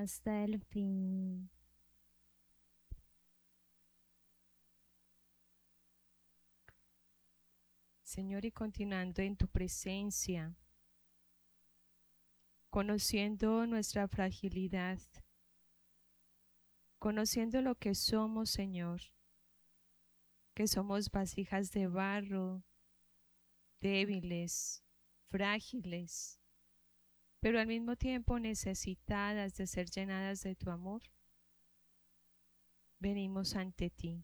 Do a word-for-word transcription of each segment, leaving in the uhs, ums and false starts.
hasta el fin. Señor, y continuando en tu presencia, conociendo nuestra fragilidad, conociendo lo que somos, Señor, que somos vasijas de barro, débiles, frágiles, pero al mismo tiempo necesitadas de ser llenadas de tu amor, venimos ante ti.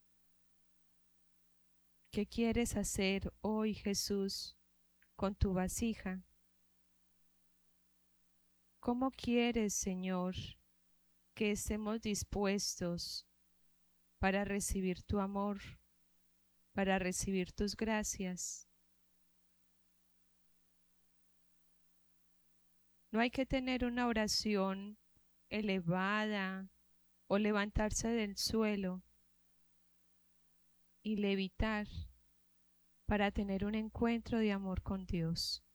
¿Qué quieres hacer hoy, Jesús, con tu vasija? ¿Cómo quieres, Señor, que estemos dispuestos para recibir tu amor, para recibir tus gracias? No hay que tener una oración elevada o levantarse del suelo y levitar para tener un encuentro de amor con Dios.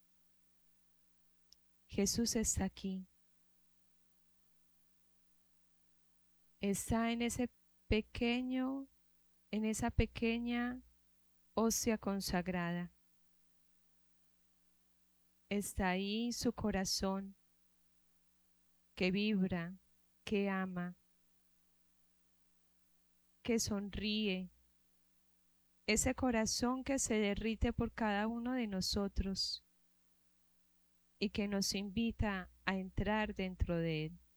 Jesús está aquí. Está en ese pequeño, en esa pequeña hostia consagrada. Está ahí su corazón que vibra, que ama, que sonríe, ese corazón que se derrite por cada uno de nosotros y que nos invita a entrar dentro de él.